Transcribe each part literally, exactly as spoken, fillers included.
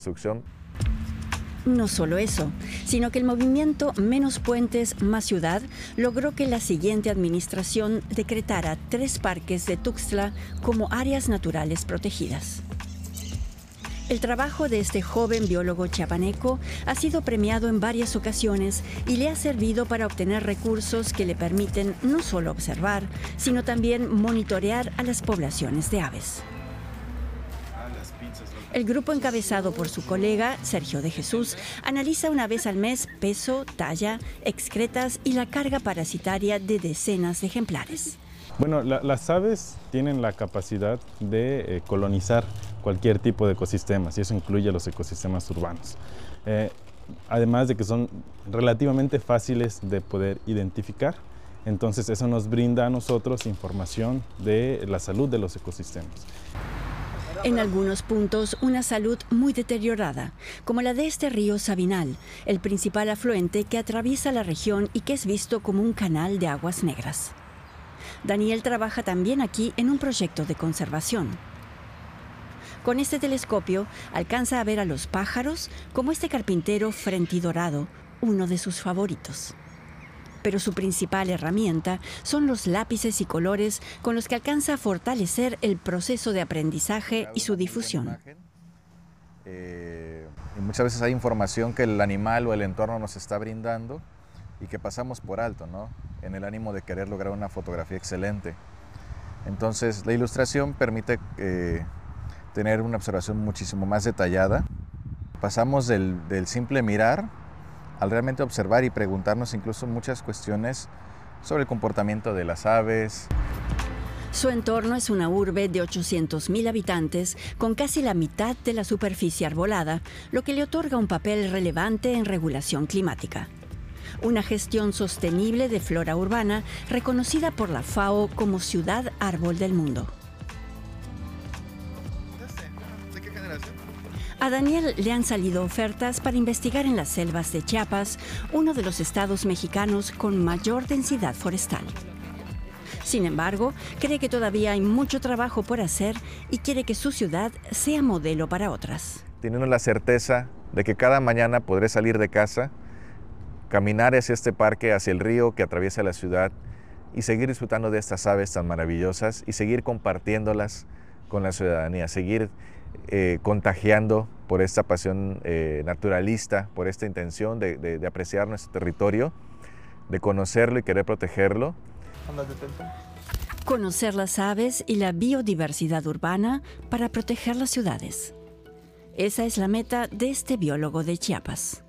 construcción. No solo eso, sino que el movimiento Menos Puentes, Más Ciudad logró que la siguiente administración decretara tres parques de Tuxtla como áreas naturales protegidas. El trabajo de este joven biólogo chiapaneco ha sido premiado en varias ocasiones y le ha servido para obtener recursos que le permiten no solo observar, sino también monitorear a las poblaciones de aves. El grupo encabezado por su colega, Sergio de Jesús, analiza una vez al mes peso, talla, excretas y la carga parasitaria de decenas de ejemplares. Bueno, la, las aves tienen la capacidad de eh, colonizar cualquier tipo de ecosistemas y eso incluye los ecosistemas urbanos. Eh, además de que son relativamente fáciles de poder identificar, entonces eso nos brinda a nosotros información de la salud de los ecosistemas. En algunos puntos, una salud muy deteriorada, como la de este río Sabinal, el principal afluente que atraviesa la región y que es visto como un canal de aguas negras. Daniel trabaja también aquí en un proyecto de conservación. Con este telescopio alcanza a ver a los pájaros como este carpintero frentidorado, uno de sus favoritos. Pero su principal herramienta son los lápices y colores con los que alcanza a fortalecer el proceso de aprendizaje y su difusión. Eh, y muchas veces hay información que el animal o el entorno nos está brindando y que pasamos por alto, ¿no? En el ánimo de querer lograr una fotografía excelente. Entonces, la ilustración permite eh, tener una observación muchísimo más detallada. Pasamos del, del simple mirar al realmente observar y preguntarnos incluso muchas cuestiones sobre el comportamiento de las aves. Su entorno es una urbe de ochocientos mil habitantes con casi la mitad de la superficie arbolada, lo que le otorga un papel relevante en regulación climática. Una gestión sostenible de flora urbana reconocida por la FAO como Ciudad Árbol del Mundo. A Daniel le han salido ofertas para investigar en las selvas de Chiapas, uno de los estados mexicanos con mayor densidad forestal. Sin embargo, cree que todavía hay mucho trabajo por hacer y quiere que su ciudad sea modelo para otras. Teniendo la certeza de que cada mañana podré salir de casa, caminar hacia este parque, hacia el río que atraviesa la ciudad y seguir disfrutando de estas aves tan maravillosas y seguir compartiéndolas con la ciudadanía, seguir eh, contagiando por esta pasión eh, naturalista, por esta intención de, de, de apreciar nuestro territorio, de conocerlo y querer protegerlo. Conocer las aves y la biodiversidad urbana para proteger las ciudades. Esa es la meta de este biólogo de Chiapas.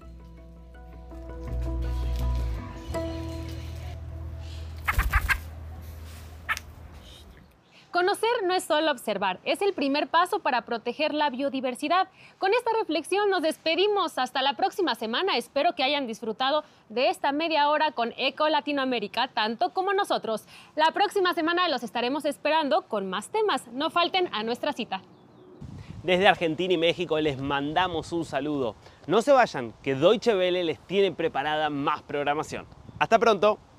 Conocer no es solo observar, es el primer paso para proteger la biodiversidad. Con esta reflexión nos despedimos hasta la próxima semana. Espero que hayan disfrutado de esta media hora con Eco Latinoamérica, tanto como nosotros. La próxima semana los estaremos esperando con más temas. No falten a nuestra cita. Desde Argentina y México les mandamos un saludo. No se vayan, que Deutsche Welle les tiene preparada más programación. ¡Hasta pronto!